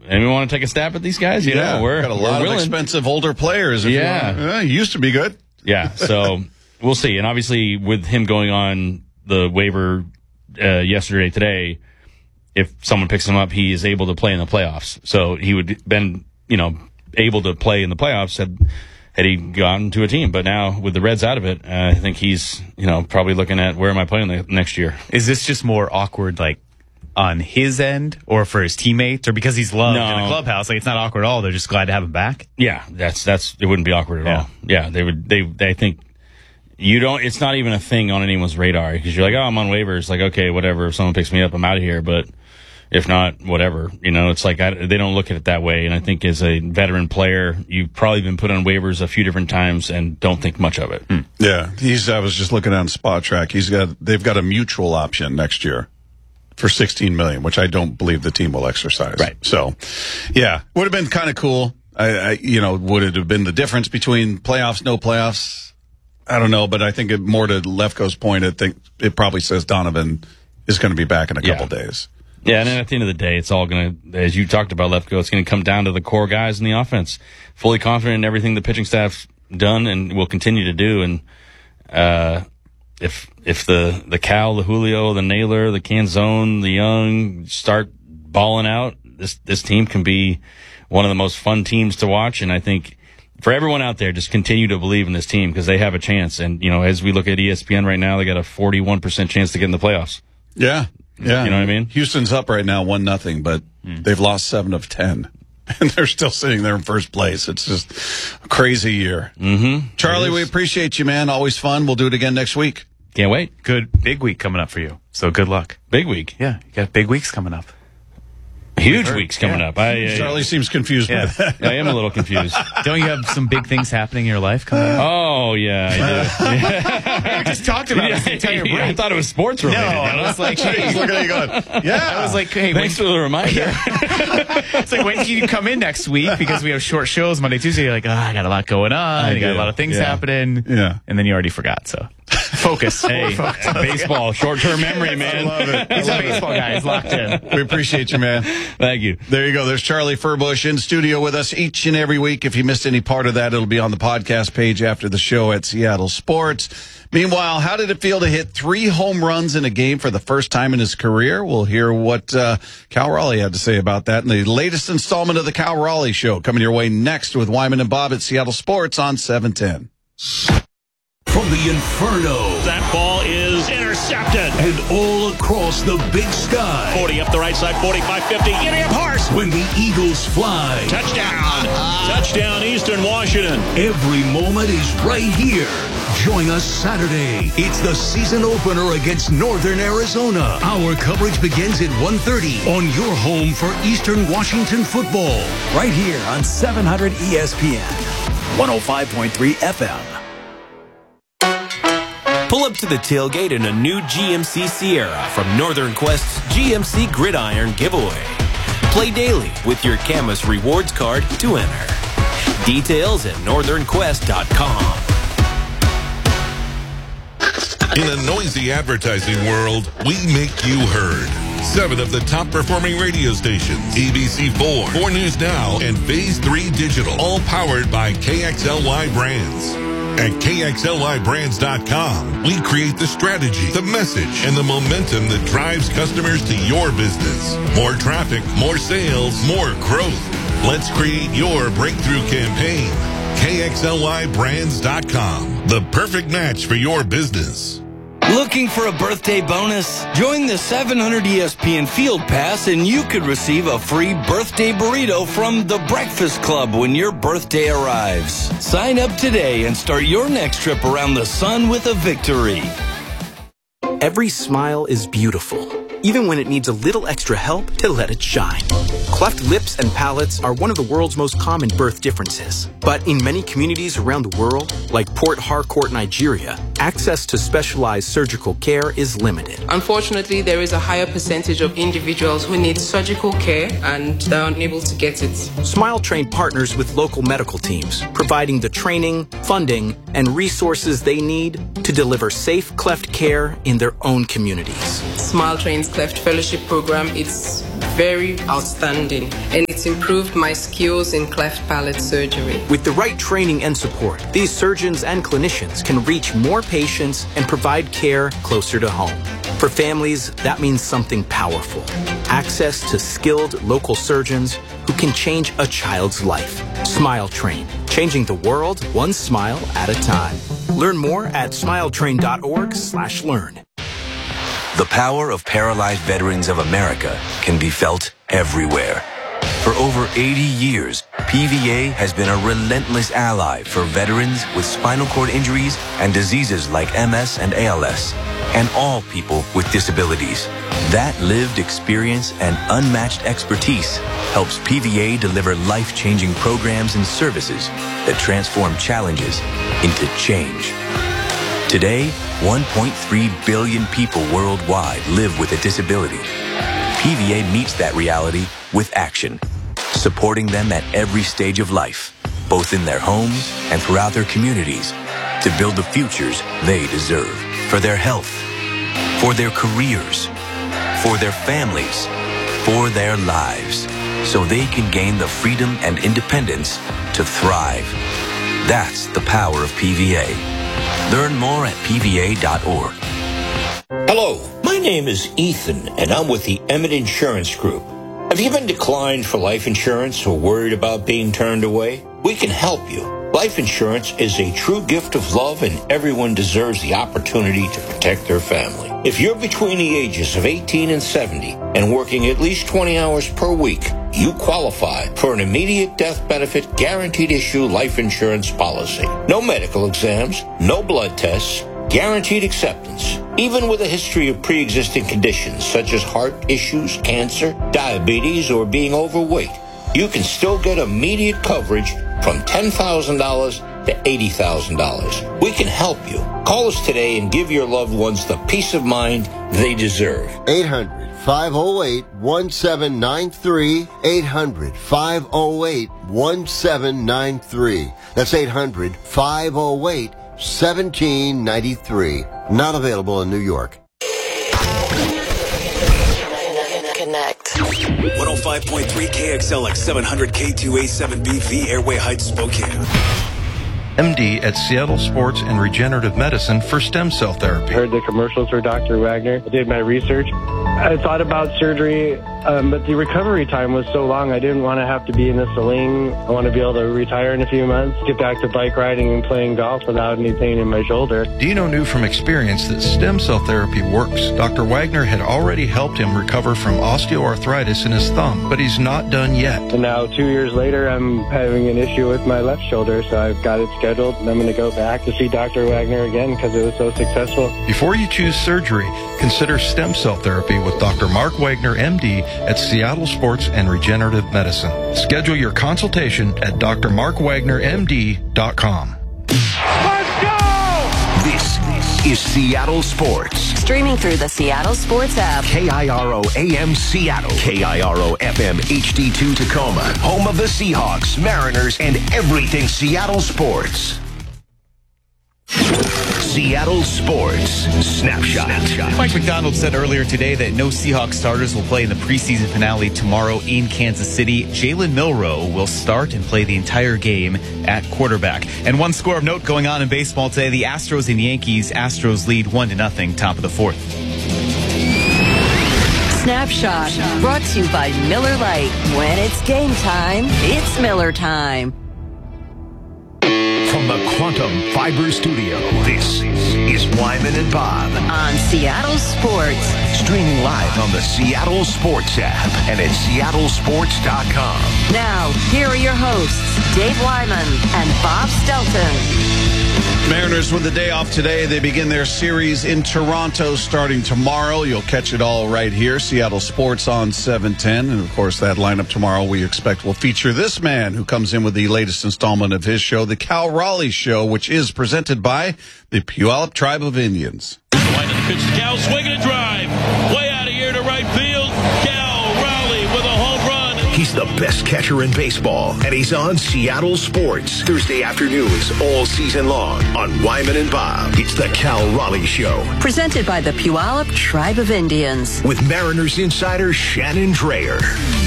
anyone want to take a stab at these guys? Yeah, we're got a lot of expensive older players. Used to be good. Yeah, so we'll see. And obviously, with him going on the waiver today, if someone picks him up, he is able to play in the playoffs. So he would been, able to play in the playoffs had he gotten to a team. But now with the Reds out of it, I think he's, probably looking at where am I playing next year. Is this just more awkward, like, on his end or for his teammates or because he's loved in the clubhouse? Like, it's not awkward at all. They're just glad to have him back. Yeah, that's it wouldn't be awkward at all. Yeah, they think it's not even a thing on anyone's radar because you're like, oh, I'm on waivers. Like, okay, whatever. If someone picks me up, I'm out of here. But if not, whatever. It's like they don't look at it that way. And I think as a veteran player, you've probably been put on waivers a few different times and don't think much of it. Yeah, I was just looking on Spot Track. They've got a mutual option next year for $16 million, which I don't believe the team will exercise. Right. So, yeah, would have been kind of cool. Would it have been the difference between playoffs, no playoffs? I don't know, but I think more to Lefko's point, I think it probably says Donovan is going to be back in a couple days. Yeah, and then at the end of the day, it's all going to, as you talked about, Lefko, it's going to come down to the core guys in the offense. Fully confident in everything the pitching staff's done and will continue to do. And if the Cal, the Julio, the Naylor, the Canzone, the Young start balling out, this team can be one of the most fun teams to watch. And I think for everyone out there, just continue to believe in this team because they have a chance. And, as we look at ESPN right now, they got a 41% chance to get in the playoffs. Yeah. Yeah. You know what I mean? Houston's up right now 1-0, but they've lost 7 of 10. And they're still sitting there in first place. It's just a crazy year. Mm-hmm. Charlie, we appreciate you, man. Always fun. We'll do it again next week. Can't wait. Good big week coming up for you. So good luck. Big week. Yeah, you got big weeks coming up. Huge weeks coming up. Charlie seems confused by that. I am a little confused. Don't you have some big things happening in your life coming up? Oh, yeah, I do. We just talked about this entire break. I thought it was sports related. No, I was like, hey. He's looking at you going, yeah. I was like, hey. Thanks for the reminder. It's like, when can you come in next week? Because we have short shows Monday, Tuesday. You're like, I got a lot going on. I got a lot of things happening. Yeah. And then you already forgot, so. Focus. Hey, baseball, short-term memory, man. I love it. He's a baseball guy. He's locked in. We appreciate you, man. Thank you. There you go. There's Charlie Furbush in studio with us each and every week. If you missed any part of that, it'll be on the podcast page after the show at Seattle Sports. Meanwhile, how did it feel to hit 3 home runs in a game for the first time in his career? We'll hear what Cal Raleigh had to say about that in the latest installment of the Cal Raleigh Show. Coming your way next with Wyman and Bob at Seattle Sports on 710. From the Inferno. That ball is intercepted. And all across the big sky. 40 up the right side, 45, 50. Giddy up horse. When the Eagles fly. Touchdown. Touchdown, Eastern Washington. Every moment is right here. Join us Saturday. It's the season opener against Northern Arizona. Our coverage begins at 1:30 on your home for Eastern Washington football. Right here on 700 ESPN. 105.3 FM. Pull up to the tailgate in a new GMC Sierra from Northern Quest's GMC Gridiron giveaway. Play daily with your Camus Rewards card to enter. Details at northernquest.com. In a noisy advertising world, we make you heard. 7 of the top performing radio stations, ABC4, 4 News Now, and Phase 3 Digital, all powered by KXLY Brands. At KXLYBrands.com, we create the strategy, the message, and the momentum that drives customers to your business. More traffic, more sales, more growth. Let's create your breakthrough campaign. KXLYBrands.com, the perfect match for your business. Looking for a birthday bonus? Join the 700 ESPN Field Pass and you could receive a free birthday burrito from The Breakfast Club when your birthday arrives. Sign up today and start your next trip around the sun with a victory. Every smile is beautiful, even when it needs a little extra help to let it shine. Cleft lips and palates are one of the world's most common birth differences. But in many communities around the world, like Port Harcourt, Nigeria, access to specialized surgical care is limited. Unfortunately, there is a higher percentage of individuals who need surgical care and they're unable to get it. Smile Train partners with local medical teams, providing the training, funding, and resources they need to deliver safe cleft care in their own communities. Smile Train's Cleft Fellowship Program is very outstanding, and it's improved my skills in cleft palate surgery. With the right training and support, these surgeons and clinicians can reach more patients and provide care closer to home. For families, that means something powerful. Access to skilled local surgeons who can change a child's life. Smile Train, changing the world one smile at a time. Learn more at smiletrain.org/learn. The power of paralyzed veterans of America can be felt everywhere. For over 80 years, PVA has been a relentless ally for veterans with spinal cord injuries and diseases like MS and ALS, and all people with disabilities. That lived experience and unmatched expertise helps PVA deliver life-changing programs and services that transform challenges into change. Today, 1.3 billion people worldwide live with a disability. PVA meets that reality with action, supporting them at every stage of life, both in their homes and throughout their communities, to build the futures they deserve for their health, for their careers, for their families, for their lives, so they can gain the freedom and independence to thrive. That's the power of PVA. Learn more at PVA.org. Hello, my name is Ethan, and I'm with the Emmett Insurance Group. Have you been declined for life insurance or worried about being turned away? We can help you. Life insurance is a true gift of love, and everyone deserves the opportunity to protect their family. If you're between the ages of 18 and 70 and working at least 20 hours per week, you qualify for an immediate death benefit guaranteed issue life insurance policy. No medical exams, no blood tests, guaranteed acceptance. Even with a history of pre-existing conditions such as heart issues, cancer, diabetes, or being overweight, you can still get immediate coverage from $10,000 to $80,000. We can help you. Call us today and give your loved ones the peace of mind they deserve. 800-508-1793. 800-508-1793. That's 800-508-1793. Not available in New York. Connect. 105.3 KXLX 700 K2A7B Airway Heights, Spokane. MD at Seattle Sports and Regenerative Medicine for stem cell therapy. I heard the commercials for Dr. Wagner. I did my research. I thought about surgery, but the recovery time was so long. I didn't want to have to be in a sling. I want to be able to retire in a few months, get back to bike riding and playing golf without any pain in my shoulder. Dino knew from experience that stem cell therapy works. Dr. Wagner had already helped him recover from osteoarthritis in his thumb, but he's not done yet. And now 2 years later, I'm having an issue with my left shoulder, so I've got it scheduled, and I'm going to go back to see Dr. Wagner again because it was so successful. Before you choose surgery, consider stem cell therapy with Dr. Mark Wagner, MD, at Seattle Sports and Regenerative Medicine. Schedule your consultation at drmarkwagnermd.com. Let's go! This is Seattle Sports. Streaming through the Seattle Sports app. KIRO AM Seattle. KIRO FM HD2 Tacoma. Home of the Seahawks, Mariners, and everything Seattle sports. Seattle Sports Snapshot. Mike McDonald said earlier today that no Seahawks starters will play in the preseason finale tomorrow in Kansas City. Jalen Milroe will start and play the entire game at quarterback. And one score of note going on in baseball today, the Astros and Yankees. Astros lead 1-0, top of the fourth. Snapshot, brought to you by Miller Lite. When it's game time, it's Miller time. From the Quantum Fiber Studio, this is Wyman and Bob. On Seattle Sports. Streaming live on the Seattle Sports app and at seattlesports.com. Now, here are your hosts, Dave Wyman and Bob Stelton. Mariners with the day off today. They begin their series in Toronto starting tomorrow. You'll catch it all right here. Seattle Sports on 710. And, of course, that lineup tomorrow we expect will feature this man who comes in with the latest installment of his show, The Cal Raleigh Show, which is presented by the Puyallup Tribe of Indians. Right to the pitch. Cal swinging a drive. Way out of here to right field. Cal Raleigh with a home run. He He's the best catcher in baseball, and he's on Seattle Sports Thursday afternoons all season long on Wyman and Bob. It's the Cal Raleigh Show. Presented by the Puyallup Tribe of Indians. With Mariners insider Shannon Dreyer.